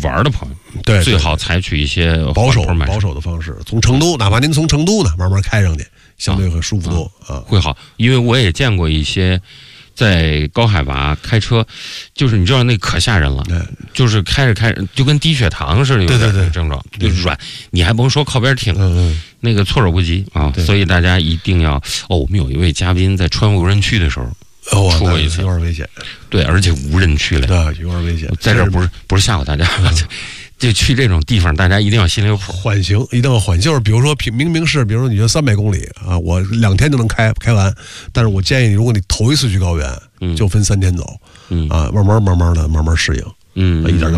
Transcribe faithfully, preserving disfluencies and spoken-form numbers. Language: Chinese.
玩的朋友， 对， 最好采取一些保守保守的方式，从成都，哪怕您从成都呢慢慢开上去，相对会舒服多啊， 会好。因为我也见过一些在高海拔开车，就是你知道那可吓人了，就是开着开着就跟低血糖似的，有点症状，就软，你还甭说靠边停， 嗯那个措手不及啊。所以大家一定要哦，我们有一位嘉宾在穿无人区的时候。 哦， 出过一次， 有点危险。 对，而且无人区嘞， 对，有点危险。 在这儿不是不是吓唬大家，嗯、就去这种地方，大家一定要心里有谱。 缓行一定要缓，就是比如说平明明是，比如说你觉得三百公里啊，我两天就能开开完，但是我建议你，如果你头一次去高原， 嗯、 就分三天走， 嗯啊，慢慢慢慢的慢慢适应， 嗯， 一点。